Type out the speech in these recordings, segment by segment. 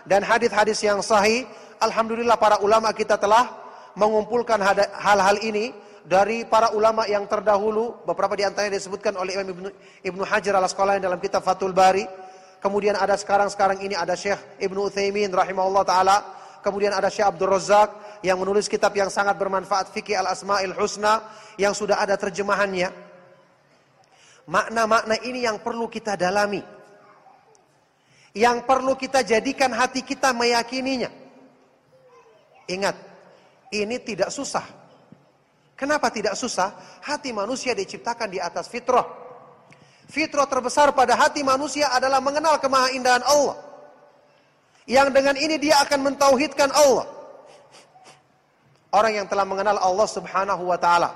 dan hadis-hadis yang sahih. Alhamdulillah para ulama kita telah mengumpulkan hal-hal ini dari para ulama yang terdahulu. Beberapa di antaranya disebutkan oleh Imam Ibnu Hajar al-Asqalani dalam kitab Fathul Bari. Kemudian ada sekarang ini ada Syekh Ibnu Utsaimin rahimahullah ta'ala. Kemudian ada Syekh Abdul Razak yang menulis kitab yang sangat bermanfaat, Fiqh al-Asma'il Husna, yang sudah ada terjemahannya. Makna-makna ini yang perlu kita dalami, yang perlu kita jadikan hati kita meyakininya. Ingat, ini tidak susah. Kenapa tidak susah? Hati manusia diciptakan di atas fitrah. Fitrah terbesar pada hati manusia adalah mengenal kemahaindahan Allah, yang dengan ini dia akan mentauhidkan Allah. Orang yang telah mengenal Allah subhanahu wa ta'ala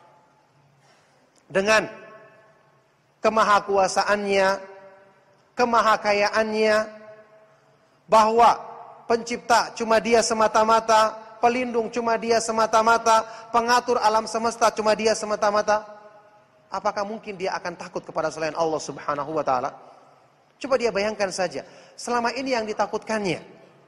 dengan kemahakuasaannya, kemahakayaannya, bahwa pencipta cuma dia semata-mata, pelindung cuma dia semata-mata, pengatur alam semesta cuma dia semata-mata, apakah mungkin dia akan takut kepada selain Allah subhanahu wa ta'ala? Coba dia bayangkan saja, selama ini yang ditakutkannya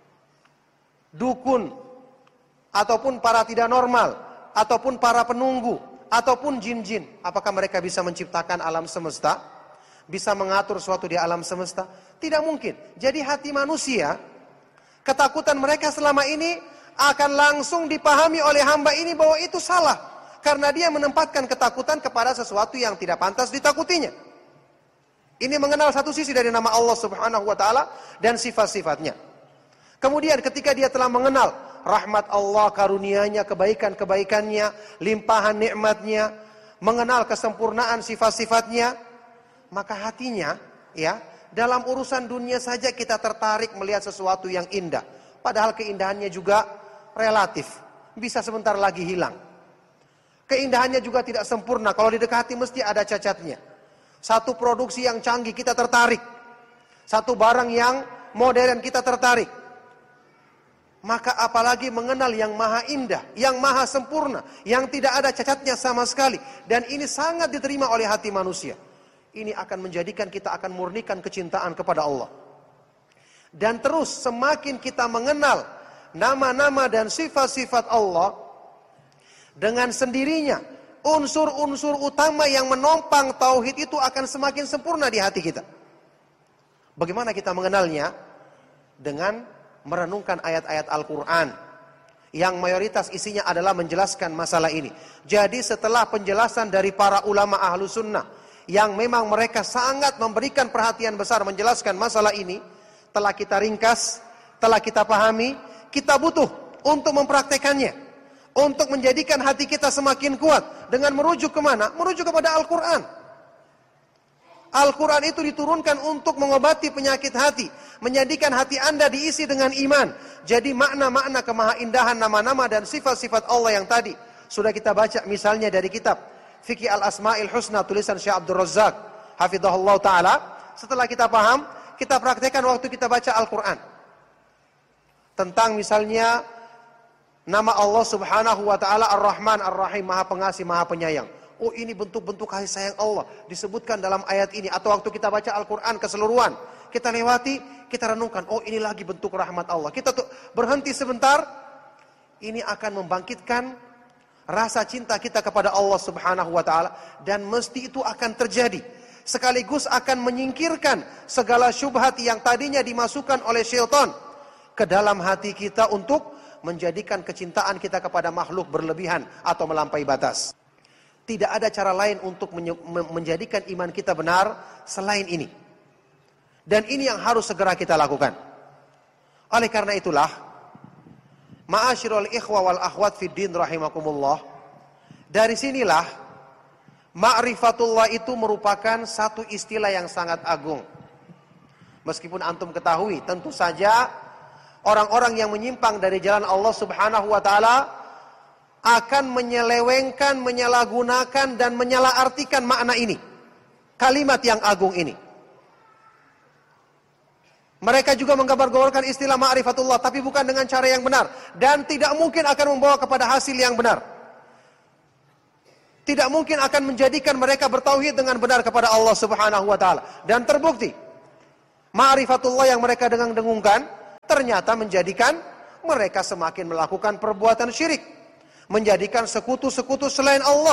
dukun, ataupun para tidak normal, ataupun para penunggu, ataupun jin-jin. Apakah mereka bisa menciptakan alam semesta? Bisa mengatur suatu di alam semesta? Tidak mungkin. Jadi hati manusia, ketakutan mereka selama ini akan langsung dipahami oleh hamba ini bahwa itu salah, karena dia menempatkan ketakutan kepada sesuatu yang tidak pantas ditakutinya. Ini mengenal satu sisi dari nama Allah subhanahu wa ta'ala dan sifat-sifatnya. Kemudian ketika dia telah mengenal rahmat Allah, karunia-Nya, kebaikan-kebaikannya, limpahan nikmatnya, mengenal kesempurnaan sifat-sifatnya, maka hatinya, ya, dalam urusan dunia saja kita tertarik melihat sesuatu yang indah. Padahal keindahannya juga relatif, bisa sebentar lagi hilang. Keindahannya juga tidak sempurna, kalau didekati mesti ada cacatnya. Satu produksi yang canggih kita tertarik, satu barang yang modern kita tertarik. Maka apalagi mengenal yang maha indah, yang maha sempurna, yang tidak ada cacatnya sama sekali. Dan ini sangat diterima oleh hati manusia. Ini akan menjadikan kita akan murnikan kecintaan kepada Allah. Dan terus semakin kita mengenal nama-nama dan sifat-sifat Allah, dengan sendirinya unsur-unsur utama yang menopang tauhid itu akan semakin sempurna di hati kita. Bagaimana kita mengenalnya? Dengan merenungkan ayat-ayat Al-Quran yang mayoritas isinya adalah menjelaskan masalah ini. Jadi setelah penjelasan dari para ulama ahlu sunnah yang memang mereka sangat memberikan perhatian besar menjelaskan masalah ini, telah kita ringkas, telah kita pahami, kita butuh untuk mempraktekannya, untuk menjadikan hati kita semakin kuat dengan merujuk kemana? Merujuk kepada Al-Quran. Al-Quran itu diturunkan untuk mengobati penyakit hati, menjadikan hati Anda diisi dengan iman. Jadi makna-makna kemahaindahan nama-nama dan sifat-sifat Allah yang tadi sudah kita baca, misalnya dari kitab Fiqh al-Asma'il Husna tulisan Syekh Abdul Razak hafizahullah ta'ala. Setelah kita paham, kita praktekkan waktu kita baca Al-Quran. Tentang misalnya nama Allah subhanahu wa ta'ala Ar-Rahman Ar-Rahim, Maha Pengasih, Maha Penyayang. Oh, ini bentuk-bentuk kasih sayang Allah disebutkan dalam ayat ini. Atau waktu kita baca Al-Quran keseluruhan, kita lewati, kita renungkan, oh ini lagi bentuk rahmat Allah. Kita tuh berhenti sebentar, ini akan membangkitkan rasa cinta kita kepada Allah subhanahu wa ta'ala. Dan mesti itu akan terjadi. Sekaligus akan menyingkirkan segala syubhat yang tadinya dimasukkan oleh syaitan ke dalam hati kita untuk menjadikan kecintaan kita kepada makhluk berlebihan atau melampaui batas. Tidak ada cara lain untuk menjadikan iman kita benar selain ini. Dan ini yang harus segera kita lakukan. Oleh karena itulah, ma'asyiral ikhwa wal akhwat fid din rahimakumullah, dari sinilah ma'rifatullah itu merupakan satu istilah yang sangat agung. Meskipun antum ketahui, tentu saja orang-orang yang menyimpang dari jalan Allah subhanahu wa ta'ala akan menyelewengkan, menyalahgunakan, dan menyalahartikan makna ini. Kalimat yang agung ini. Mereka juga menggambar-gambarkan istilah ma'rifatullah, tapi bukan dengan cara yang benar. Dan tidak mungkin akan membawa kepada hasil yang benar. Tidak mungkin akan menjadikan mereka bertauhid dengan benar kepada Allah subhanahu wa ta'ala. Dan terbukti, ma'rifatullah yang mereka dengung-dengungkan ternyata menjadikan mereka semakin melakukan perbuatan syirik, menjadikan sekutu-sekutu selain Allah,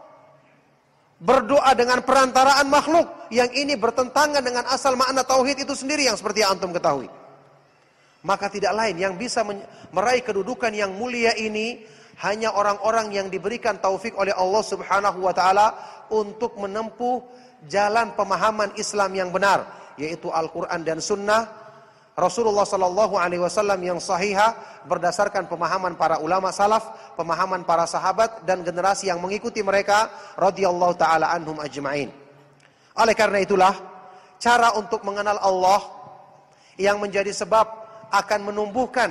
berdoa dengan perantaraan makhluk, yang ini bertentangan dengan asal makna tauhid itu sendiri yang seperti yang antum ketahui. Maka tidak lain yang bisa meraih kedudukan yang mulia ini hanya orang-orang yang diberikan taufik oleh Allah Subhanahu wa taala untuk menempuh jalan pemahaman Islam yang benar, yaitu Al-Qur'an dan Sunnah Rasulullah sallallahu alaihi wasallam yang sahihah berdasarkan pemahaman para ulama salaf, pemahaman para sahabat dan generasi yang mengikuti mereka radhiyallahu taala anhum ajma'in. Oleh karena itulah cara untuk mengenal Allah yang menjadi sebab akan menumbuhkan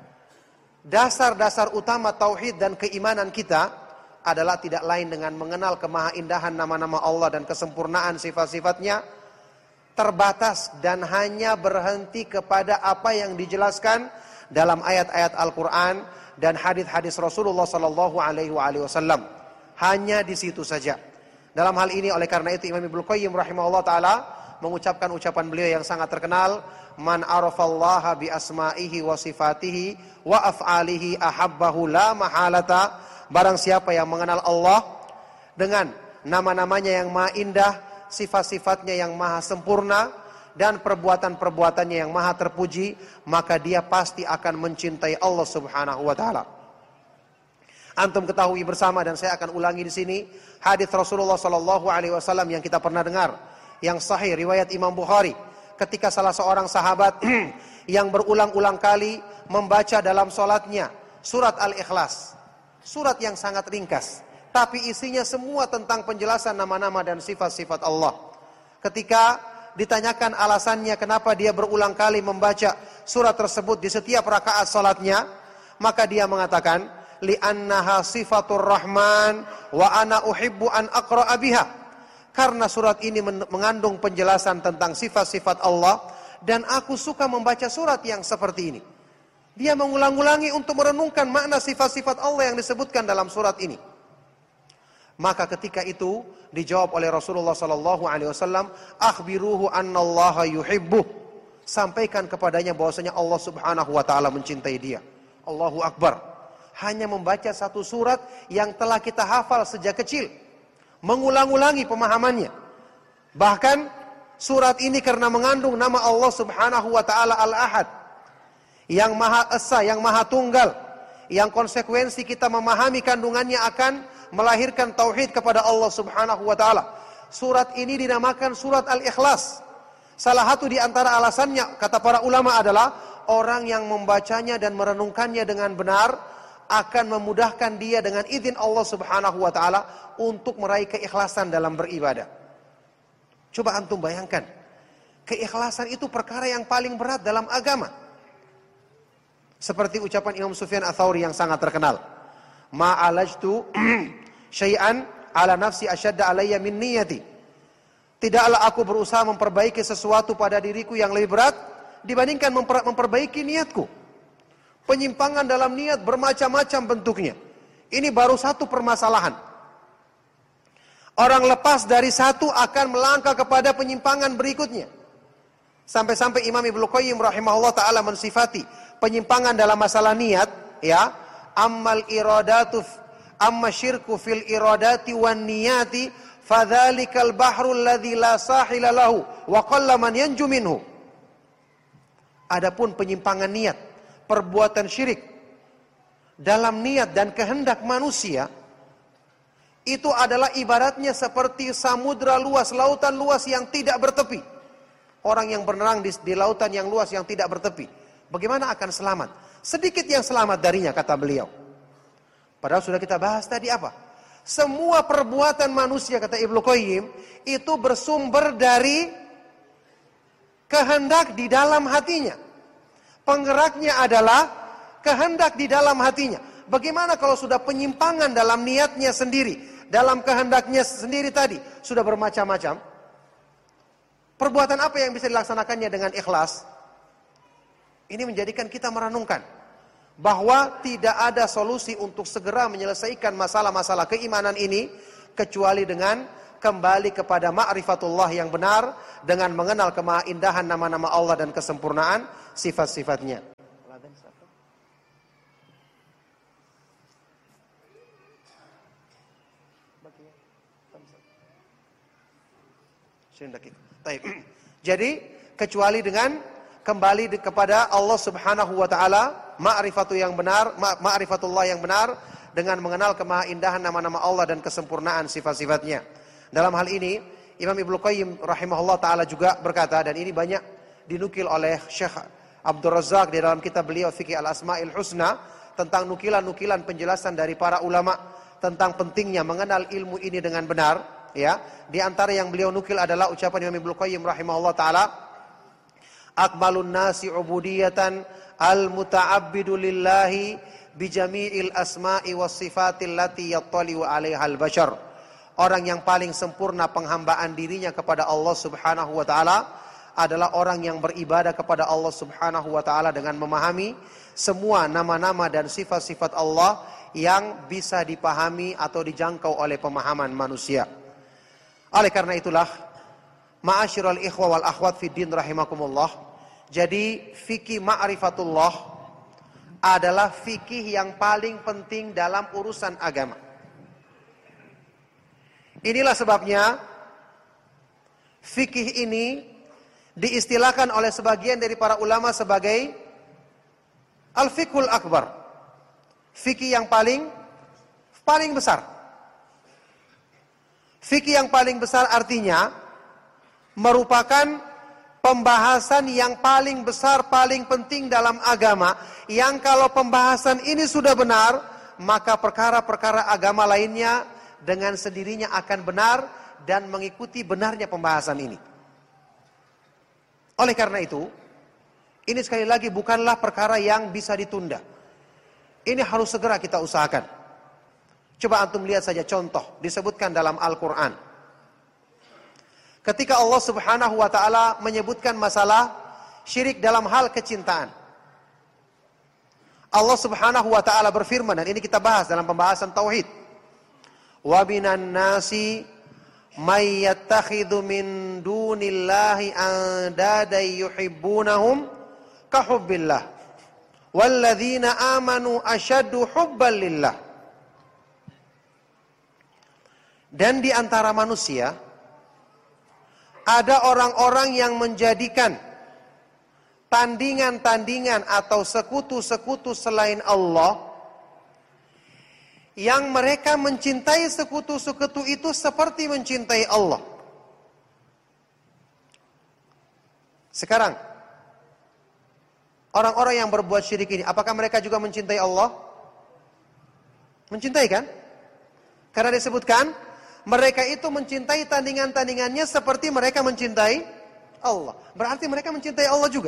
dasar-dasar utama tauhid dan keimanan kita adalah tidak lain dengan mengenal kemahaindahan nama-nama Allah dan kesempurnaan sifat-sifatnya, terbatas dan hanya berhenti kepada apa yang dijelaskan dalam ayat-ayat Al-Quran dan hadis-hadis Rasulullah sallallahu alaihi wasallam. Hanya di situ saja. Dalam hal ini oleh karena itu Imam Ibnu Qayyim rahimahullah taala mengucapkan ucapan beliau yang sangat terkenal, man arafallaha bi asma'ihi wa sifatihi wa af'alihi ahabbahu la mahalata. Barang siapa yang mengenal Allah dengan nama-namanya yang maha indah, sifat-sifatnya yang maha sempurna, dan perbuatan-perbuatannya yang maha terpuji, maka dia pasti akan mencintai Allah Subhanahu wa taala. Antum ketahui bersama dan saya akan ulangi di sini hadis Rasulullah sallallahu alaihi wasallam yang kita pernah dengar, yang sahih riwayat Imam Bukhari, ketika salah seorang sahabat yang berulang-ulang kali membaca dalam salatnya surat Al-Ikhlas, surat yang sangat ringkas, tapi isinya semua tentang penjelasan nama-nama dan sifat-sifat Allah. Ketika ditanyakan alasannya kenapa dia berulang kali membaca surat tersebut di setiap rakaat salatnya, maka dia mengatakan, li'annaha sifatur rahman wa ana uhibbu an aqra'a biha. Karena surat ini mengandung penjelasan tentang sifat-sifat Allah dan aku suka membaca surat yang seperti ini. Dia mengulang-ulangi untuk merenungkan makna sifat-sifat Allah yang disebutkan dalam surat ini. Maka ketika itu dijawab oleh Rasulullah sallallahu alaihi wasallam, akhbiruhu annallaha yuhibbuh. Sampaikan kepadanya bahwasanya Allah Subhanahu wa taala mencintai dia. Allahu akbar. Hanya membaca satu surat yang telah kita hafal sejak kecil, mengulang-ulangi pemahamannya. Bahkan surat ini karena mengandung nama Allah Subhanahu wa taala Al-Ahad, yang Maha Esa, yang Maha Tunggal, yang konsekuensi kita memahami kandungannya akan melahirkan tauhid kepada Allah Subhanahu wa taala. Surat ini dinamakan surat Al-Ikhlas. Salah satu di antara alasannya kata para ulama adalah orang yang membacanya dan merenungkannya dengan benar akan memudahkan dia dengan izin Allah Subhanahu wa taala untuk meraih keikhlasan dalam beribadah. Coba antum bayangkan, keikhlasan itu perkara yang paling berat dalam agama. Seperti ucapan Imam Sufyan Ats-Tsauri yang sangat terkenal, ma'alajtu syai'an ala nafsi asyadda alayya min niyati. Tidaklah aku berusaha memperbaiki sesuatu pada diriku yang lebih berat dibandingkan memperbaiki niatku. Penyimpangan dalam niat bermacam-macam bentuknya. Ini baru satu permasalahan. Orang lepas dari satu akan melangkah kepada penyimpangan berikutnya. Sampai-sampai Imam Ibnu Qayyim rahimahullah taala mensifati penyimpangan dalam masalah niat, ya, ammal iradatu amma syirku fil iradati wan niyati fadzalikal bahrul ladzi la sahila lahu wa qalla man yanju minhu. Adapun penyimpangan niat, perbuatan syirik dalam niat dan kehendak manusia, itu adalah ibaratnya seperti samudra luas, lautan luas yang tidak bertepi. Orang yang berenang di lautan yang luas yang tidak bertepi, bagaimana akan selamat? Sedikit yang selamat darinya, kata beliau. Padahal sudah kita bahas tadi apa? Semua perbuatan manusia, kata Ibnu Qayyim, itu bersumber dari kehendak di dalam hatinya. Penggeraknya adalah kehendak di dalam hatinya. Bagaimana kalau sudah penyimpangan dalam niatnya sendiri, dalam kehendaknya sendiri tadi, sudah bermacam-macam? Perbuatan apa yang bisa dilaksanakannya dengan ikhlas? Ini menjadikan kita merenungkan bahwa tidak ada solusi untuk segera menyelesaikan masalah-masalah keimanan ini kecuali dengan kembali kepada ma'rifatullah yang benar, dengan mengenal kemahaindahan nama-nama Allah dan kesempurnaan sifat-sifatnya. Jadi kecuali dengan kembali kepada Allah Subhanahu wa taala, ma'rifatullah yang benar dengan mengenal kemahaindahan nama-nama Allah dan kesempurnaan sifat-sifatnya. Dalam hal ini Imam Ibnu Qayyim rahimahullah taala juga berkata, dan ini banyak dinukil oleh Syekh Abdul Razak di dalam kitab beliau Fiqh Al-Asma'il Husna, tentang nukilan-nukilan penjelasan dari para ulama tentang pentingnya mengenal ilmu ini dengan benar, ya. Di antara yang beliau nukil adalah ucapan Imam Ibnu Qayyim rahimahullah taala, akmalun nasi ubudiyatan al-muta'abbidu lillahi bijami'il asma'i was sifatil lati yattali'u 'alaiha al-bashar. Orang yang paling sempurna penghambaan dirinya kepada Allah Subhanahu wa taala adalah orang yang beribadah kepada Allah Subhanahu wa taala dengan memahami semua nama-nama dan sifat-sifat Allah yang bisa dipahami atau dijangkau oleh pemahaman manusia. Oleh karena itulah, ma'asyiral ikhwa wal akhwat fid din rahimakumullah, jadi fikih ma'rifatullah adalah fikih yang paling penting dalam urusan agama. Inilah sebabnya fikih ini diistilahkan oleh sebagian dari para ulama sebagai al-fiqhul akbar. Fikih yang paling besar. Fikih yang paling besar artinya merupakan pembahasan yang paling besar, paling penting dalam agama, yang kalau pembahasan ini sudah benar, maka perkara-perkara agama lainnya dengan sendirinya akan benar dan mengikuti benarnya pembahasan ini. Oleh karena itu, ini sekali lagi bukanlah perkara yang bisa ditunda. Ini harus segera kita usahakan. Coba antum lihat saja contoh disebutkan dalam Al-Quran. Ketika Allah Subhanahu wa taala menyebutkan masalah syirik dalam hal kecintaan, Allah Subhanahu wa taala berfirman, dan ini kita bahas dalam pembahasan tauhid. Wa minan nasi may yattakhidhu min dunillahi andada yuhibbunahum ka hubbillah walladzina amanu asyaddu hubban lillah. Dan di antara manusia ada orang-orang yang menjadikan tandingan-tandingan atau sekutu-sekutu selain Allah, yang mereka mencintai sekutu-sekutu itu seperti mencintai Allah. Sekarang, orang-orang yang berbuat syirik ini, apakah mereka juga mencintai Allah? Mencintai kan? Karena disebutkan, mereka itu mencintai tandingan-tandingannya seperti mereka mencintai Allah. Berarti mereka mencintai Allah juga.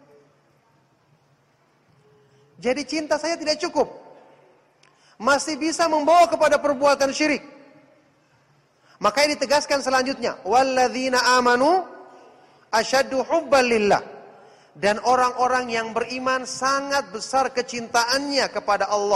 Jadi cinta saya tidak cukup. Masih bisa membawa kepada perbuatan syirik. Maka ini ditegaskan selanjutnya, walladzina amanu asyaddu hubban lillah. Dan orang-orang yang beriman sangat besar kecintaannya kepada Allah.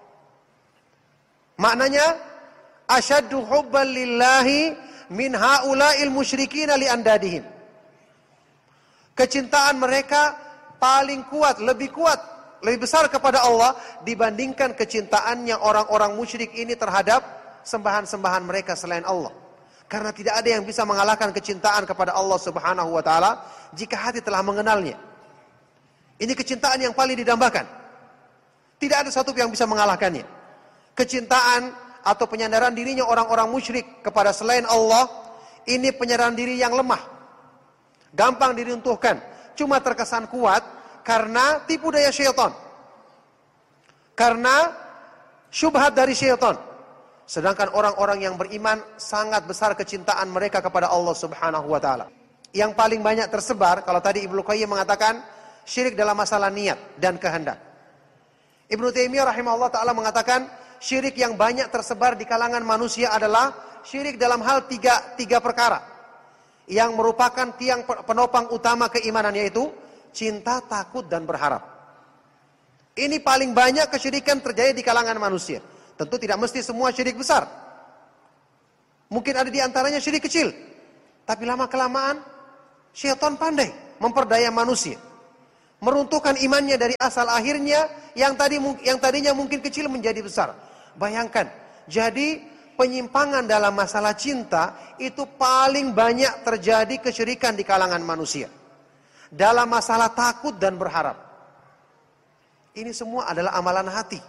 Maknanya asyaddu hubban lillahi min haula'il musyrikina li andadihim. Kecintaan mereka paling kuat, lebih besar kepada Allah dibandingkan kecintaannya orang-orang musyrik ini terhadap sembahan-sembahan mereka selain Allah. Karena tidak ada yang bisa mengalahkan kecintaan kepada Allah Subhanahu wa taala jika hati telah mengenalnya. Ini kecintaan yang paling didambakan. Tidak ada satu yang bisa mengalahkannya. Kecintaan atau penyandaran dirinya orang-orang musyrik kepada selain Allah, ini penyandaran diri yang lemah. Gampang diruntuhkan, cuma terkesan kuat karena tipu daya syaitan. Karena syubhat dari syaitan. Sedangkan orang-orang yang beriman sangat besar kecintaan mereka kepada Allah Subhanahu wa taala. Yang paling banyak tersebar, kalau tadi Ibnu Qayyim mengatakan syirik dalam masalah niat dan kehendak. Ibnu Taimiyah rahimahullah taala mengatakan syirik yang banyak tersebar di kalangan manusia adalah syirik dalam hal tiga perkara yang merupakan tiang penopang utama keimanan, yaitu cinta, takut, dan berharap. Ini paling banyak kesyirikan terjadi di kalangan manusia. Tentu tidak mesti semua syirik besar. Mungkin ada di antaranya syirik kecil. Tapi lama-kelamaan, syaitan pandai memperdaya manusia. Meruntuhkan imannya dari asal akhirnya, yang tadinya mungkin kecil menjadi besar. Bayangkan, jadi penyimpangan dalam masalah cinta itu paling banyak terjadi kesyirikan di kalangan manusia. Dalam masalah takut dan berharap. Ini semua adalah amalan hati.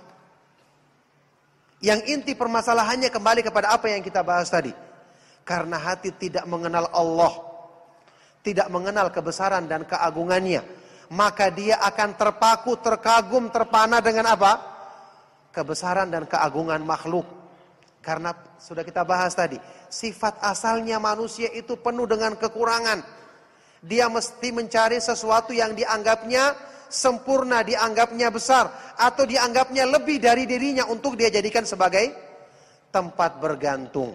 Yang inti permasalahannya kembali kepada apa yang kita bahas tadi. Karena hati tidak mengenal Allah, tidak mengenal kebesaran dan keagungannya, maka dia akan terpaku, terkagum, terpana dengan apa? Kebesaran dan keagungan makhluk. Karena sudah kita bahas tadi, sifat asalnya manusia itu penuh dengan kekurangan. Dia mesti mencari sesuatu yang dianggapnya sempurna, dianggapnya besar, atau dianggapnya lebih dari dirinya untuk dia jadikan sebagai tempat bergantung.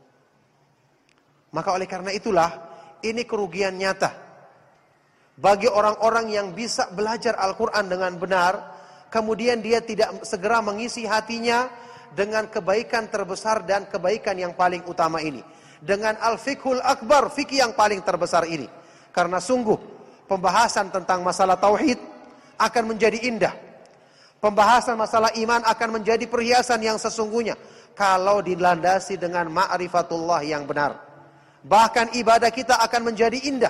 Maka oleh karena itulah, ini kerugian nyata bagi orang-orang yang bisa belajar Al-Quran dengan benar, kemudian dia tidak segera mengisi hatinya dengan kebaikan terbesar dan kebaikan yang paling utama ini. Dengan Al-Fiqhul Akbar, fikih yang paling terbesar ini. Karena sungguh, pembahasan tentang masalah tauhid akan menjadi indah. Pembahasan masalah iman akan menjadi perhiasan yang sesungguhnya kalau dilandasi dengan ma'rifatullah yang benar. Bahkan ibadah kita akan menjadi indah.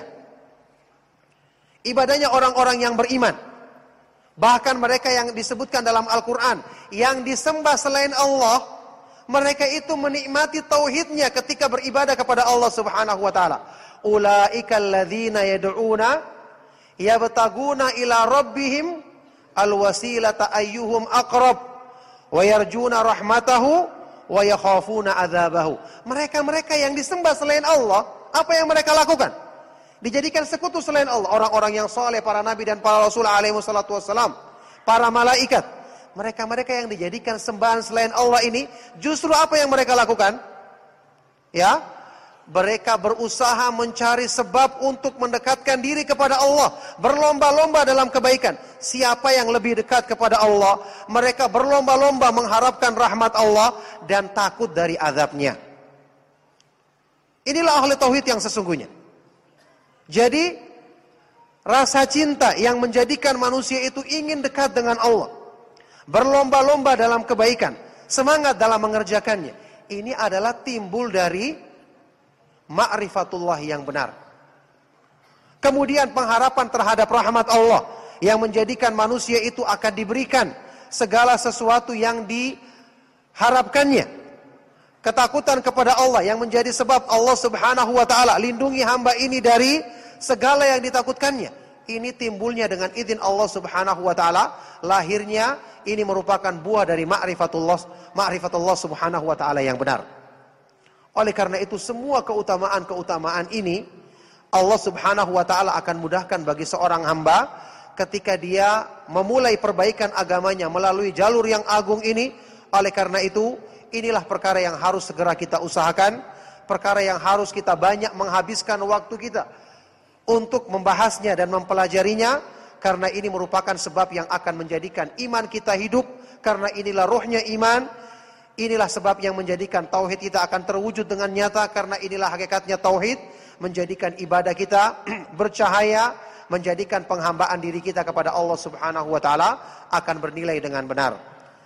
Ibadahnya orang-orang yang beriman. Bahkan mereka yang disebutkan dalam Al-Quran, yang disembah selain Allah, mereka itu menikmati tauhidnya ketika beribadah kepada Allah Subhanahu wa taala. Ulaika alladzina yad'una yabtaguna ila rabbihim alwasilata ayyuhum aqrab wa yarjuna rahmatahu wa yakhafuna adzabahu. Mereka-mereka yang disembah selain Allah, apa yang mereka lakukan? Dijadikan sekutu selain Allah. Orang-orang yang soleh, para nabi dan para rasul alaihi wassalatu wassalam, para malaikat. Mereka-mereka yang dijadikan sembahan selain Allah ini, justru apa yang mereka lakukan? Ya, mereka berusaha mencari sebab untuk mendekatkan diri kepada Allah. Berlomba-lomba dalam kebaikan. Siapa yang lebih dekat kepada Allah, mereka berlomba-lomba mengharapkan rahmat Allah dan takut dari azabnya. Inilah ahli tauhid yang sesungguhnya. Jadi, rasa cinta yang menjadikan manusia itu ingin dekat dengan Allah. Berlomba-lomba dalam kebaikan. Semangat dalam mengerjakannya. Ini adalah timbul dari ma'rifatullah yang benar. Kemudian pengharapan terhadap rahmat Allah yang menjadikan manusia itu akan diberikan segala sesuatu yang diharapkannya. Ketakutan kepada Allah yang menjadi sebab Allah Subhanahu wa taala lindungi hamba ini dari segala yang ditakutkannya. Ini timbulnya dengan izin Allah Subhanahu wa taala, lahirnya ini merupakan buah dari ma'rifatullah Subhanahu wa taala yang benar. Oleh karena itu semua keutamaan-keutamaan ini Allah Subhanahu wa taala akan mudahkan bagi seorang hamba ketika dia memulai perbaikan agamanya melalui jalur yang agung ini. Oleh karena itu, inilah perkara yang harus segera kita usahakan, perkara yang harus kita banyak menghabiskan waktu kita untuk membahasnya dan mempelajarinya, karena ini merupakan sebab yang akan menjadikan iman kita hidup, karena inilah rohnya iman. Inilah sebab yang menjadikan tauhid kita akan terwujud dengan nyata, karena inilah hakikatnya tauhid, menjadikan ibadah kita bercahaya, menjadikan penghambaan diri kita kepada Allah Subhanahu wa taala akan bernilai dengan benar.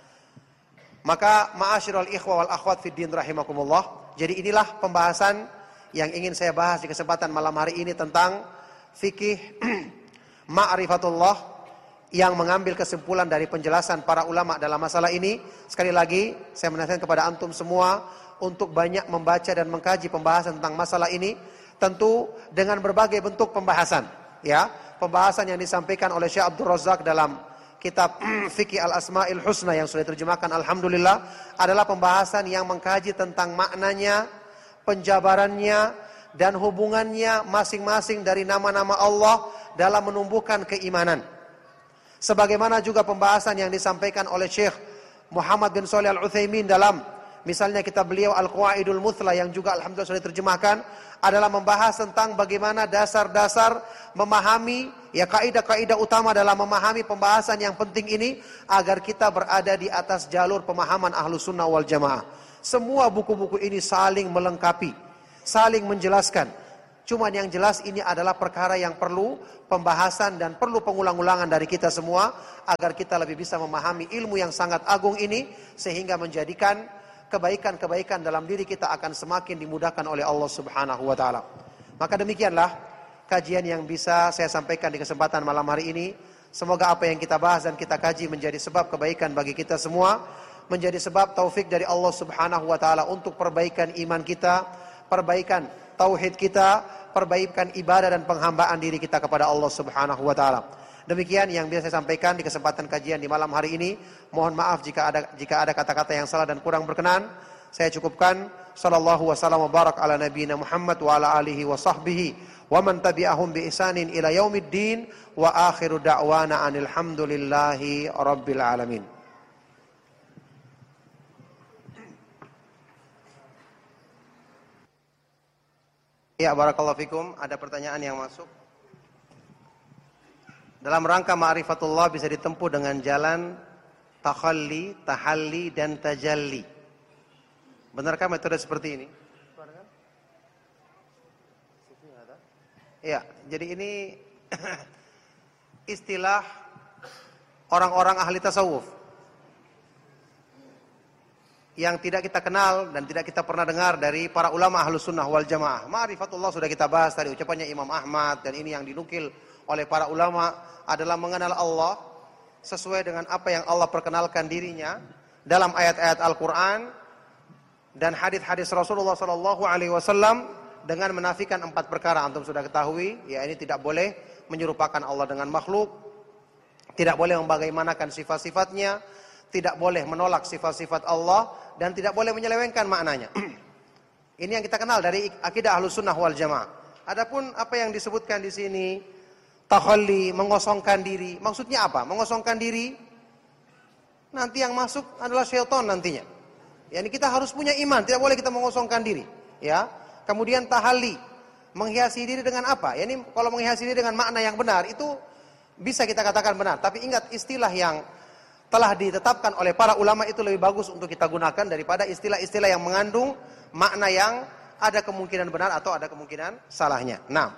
Maka ma'asyiral ikhwa wal akhwat fid din rahimakumullah. Jadi inilah pembahasan yang ingin saya bahas di kesempatan malam hari ini tentang fikih ma'rifatullah, yang mengambil kesimpulan dari penjelasan para ulama dalam masalah ini. Sekali lagi saya menasihatkan kepada antum semua untuk banyak membaca dan mengkaji pembahasan tentang masalah ini, tentu dengan berbagai bentuk pembahasan. Ya, pembahasan yang disampaikan oleh Syekh Abdul Razak dalam kitab Fikih Al-Asma'il Husna yang sudah diterjemahkan alhamdulillah adalah pembahasan yang mengkaji tentang maknanya, penjabarannya, dan hubungannya masing-masing dari nama-nama Allah dalam menumbuhkan keimanan. Sebagaimana juga pembahasan yang disampaikan oleh Syekh Muhammad bin Shalih Al-Utsaimin dalam misalnya kitab beliau Al-Qawaidul Muthla yang juga alhamdulillah sudah diterjemahkan, adalah membahas tentang bagaimana dasar-dasar memahami, ya kaidah-kaidah utama dalam memahami pembahasan yang penting ini agar kita berada di atas jalur pemahaman Ahlus Sunnah wal Jamaah. Semua buku-buku ini saling melengkapi, saling menjelaskan. Cuman yang jelas ini adalah perkara yang perlu pembahasan dan perlu pengulang-ulangan dari kita semua agar kita lebih bisa memahami ilmu yang sangat agung ini sehingga menjadikan kebaikan-kebaikan dalam diri kita akan semakin dimudahkan oleh Allah Subhanahu wa taala. Maka demikianlah kajian yang bisa saya sampaikan di kesempatan malam hari ini. Semoga apa yang kita bahas dan kita kaji menjadi sebab kebaikan bagi kita semua, menjadi sebab taufik dari Allah Subhanahu wa taala untuk perbaikan iman kita, perbaikan tauhid kita, perbaikan ibadah dan penghambaan diri kita kepada Allah Subhanahu wa taala. Demikian yang bisa saya sampaikan di kesempatan kajian di malam hari ini. Mohon maaf jika ada kata-kata yang salah dan kurang berkenan. Saya cukupkan. Sallallahu wasallam wa barak ala nabiyina Muhammad wa ala alihi wa sahbihi wa man tabi'ahum bi ihsanin ila yaumiddin wa akhiru da'wana anil hamdulillahi rabbil alamin. Ya, barakallahu fikum. Ada pertanyaan yang masuk? Dalam rangka ma'rifatullah bisa ditempuh dengan jalan takhalli, tahalli, dan tajalli. Benarkah metode seperti ini? Ya, jadi ini istilah orang-orang ahli tasawuf yang tidak kita kenal dan tidak kita pernah dengar dari para ulama ahlus sunnah wal jamaah. Ma'rifatullah sudah kita bahas tadi, ucapannya Imam Ahmad, dan ini yang dinukil oleh para ulama adalah mengenal Allah sesuai dengan apa yang Allah perkenalkan dirinya dalam ayat-ayat Al-Quran dan hadis-hadis Rasulullah SAW dengan menafikan 4 perkara. Antum sudah ketahui, ya, ini tidak boleh menyerupakan Allah dengan makhluk, tidak boleh membagaimanakan sifat-sifatnya, tidak boleh menolak sifat-sifat Allah, dan tidak boleh menyelewengkan maknanya. Ini yang kita kenal dari akidah Ahlus Sunnah wal Jamaah. Adapun apa yang disebutkan di sini, takhalli, mengosongkan diri, maksudnya apa? Mengosongkan diri, nanti yang masuk adalah syaitan nantinya. Ya, ini kita harus punya iman, tidak boleh kita mengosongkan diri. Ya, kemudian tahalli, menghiasi diri dengan apa? Ya, ini kalau menghiasi diri dengan makna yang benar itu bisa kita katakan benar. Tapi ingat, istilah yang telah ditetapkan oleh para ulama itu lebih bagus untuk kita gunakan daripada istilah-istilah yang mengandung makna yang ada kemungkinan benar atau ada kemungkinan salahnya. Nah,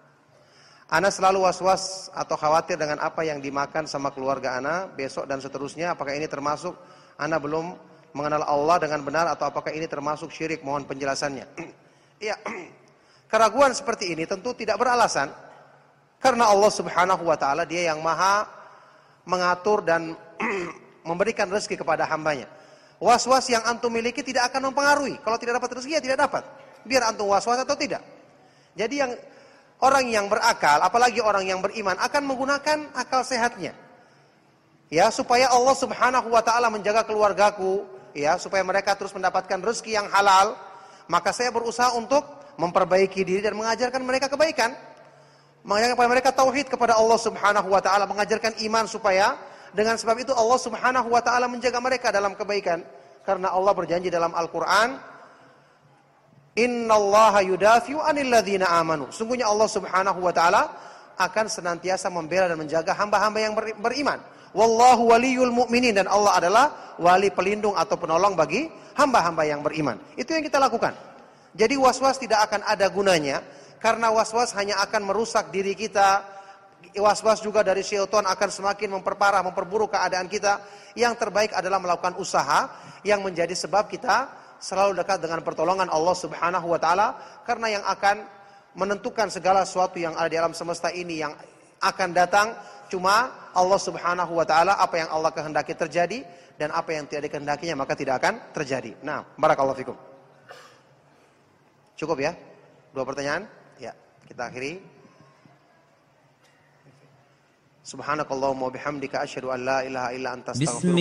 ana selalu was-was atau khawatir dengan apa yang dimakan sama keluarga ana besok dan seterusnya. Apakah ini termasuk ana belum mengenal Allah dengan benar atau apakah ini termasuk syirik? Mohon penjelasannya. Iya, keraguan seperti ini tentu tidak beralasan. Karena Allah Subhanahu wa taala Dia yang Maha mengatur dan memberikan rezeki kepada hambanya. Was-was yang antum miliki tidak akan mempengaruhi. Kalau tidak dapat rezeki ya tidak dapat. Biar antum was-was atau tidak. Jadi orang yang berakal, apalagi orang yang beriman, akan menggunakan akal sehatnya. Ya, supaya Allah Subhanahu wa taala menjaga keluargaku, ya, supaya mereka terus mendapatkan rezeki yang halal, maka saya berusaha untuk memperbaiki diri dan mengajarkan mereka kebaikan. Mengajarkan kepada mereka tauhid kepada Allah Subhanahu wa taala, mengajarkan iman supaya dengan sebab itu Allah Subhanahu wa taala menjaga mereka dalam kebaikan. Karena Allah berjanji dalam Al-Qur'an, innallaha yudafi'u 'anil ladzina amanu. Sungguhnya Allah Subhanahu wa taala akan senantiasa membela dan menjaga hamba-hamba yang beriman. Wallahu waliyul mu'minin, dan Allah adalah wali pelindung atau penolong bagi hamba-hamba yang beriman. Itu yang kita lakukan. Jadi was-was tidak akan ada gunanya, karena was-was hanya akan merusak diri kita. Was-was juga dari syaitan akan semakin memperparah, memperburuk keadaan kita. Yang terbaik adalah melakukan usaha yang menjadi sebab kita selalu dekat dengan pertolongan Allah Subhanahu wa taala, karena yang akan menentukan segala sesuatu yang ada di alam semesta ini yang akan datang cuma Allah Subhanahu wa taala. Apa yang Allah kehendaki terjadi dan apa yang tidak dikehendakinya maka tidak akan terjadi. Nah, barakallahu fikum. Cukup ya? 2 pertanyaan? Ya, kita akhiri. Subhanakallahumma wa bihamdika asyhadu an la ilaha illa anta astaghfiruka